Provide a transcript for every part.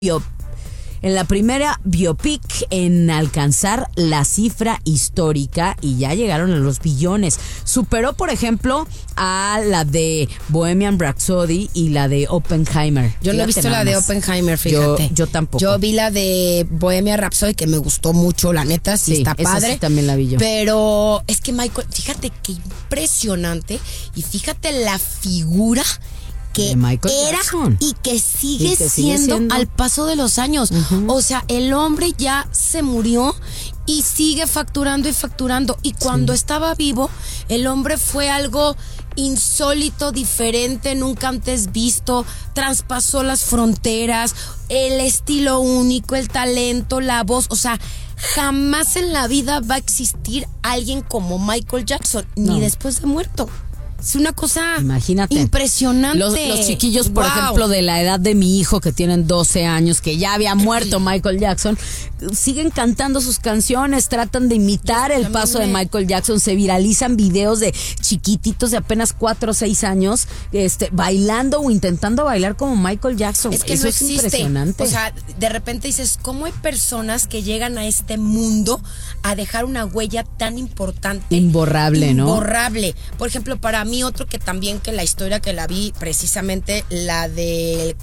en la primera biopic en alcanzar la cifra histórica y ya llegaron a los billones. Superó, por ejemplo, a la de Bohemian Rhapsody y la de Oppenheimer. Yo no he visto la de Oppenheimer, fíjate. Yo tampoco. Yo vi la de Bohemian Rhapsody, que me gustó mucho, la neta, sí está padre. Esa sí también la vi yo. Pero es que Michael, fíjate qué impresionante y fíjate la figura que era Jackson. y que sigue siendo al paso de los años. O sea, el hombre ya se murió y sigue facturando y facturando. Y cuando estaba vivo, el hombre fue algo insólito, diferente, nunca antes visto, traspasó las fronteras, el estilo único, el talento, la voz, o sea, jamás en la vida va a existir alguien como Michael Jackson, ni después de muerto. Es una cosa impresionante. Los chiquillos, por ejemplo, de la edad de mi hijo, que tienen 12 años, que ya había muerto Michael Jackson, siguen cantando sus canciones, tratan de imitar el paso de Michael Jackson, se viralizan videos de chiquititos de apenas 4 o 6 años bailando o intentando bailar como Michael Jackson. Es que eso no es existe. Impresionante. O sea, de repente dices, ¿cómo hay personas que llegan a este mundo a dejar una huella tan importante? Imborrable, ¿no? Imborrable. Por ejemplo, para mí otro que también, que la historia que la vi, precisamente la de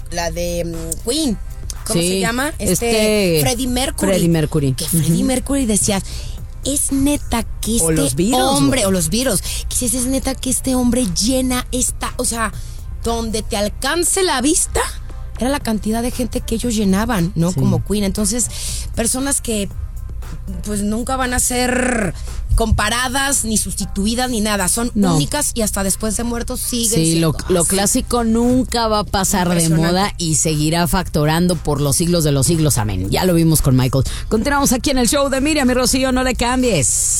Queen. ¿Cómo se llama? Freddie Mercury. Freddie Mercury. Que Freddie Mercury decías, es neta que este hombre, o los Beatles, que es neta que este hombre llena esta, o sea, donde te alcance la vista, era la cantidad de gente que ellos llenaban, ¿no? Sí. Como Queen. Entonces, personas que pues nunca van a ser comparadas, ni sustituidas, ni nada. Son únicas y hasta después de muertos siguen siendo. Lo clásico nunca va a pasar de moda y seguirá factorando por los siglos de los siglos. Amén. Ya lo vimos con Michael. Continuamos aquí en el show de Miriam y Rocío. No le cambies.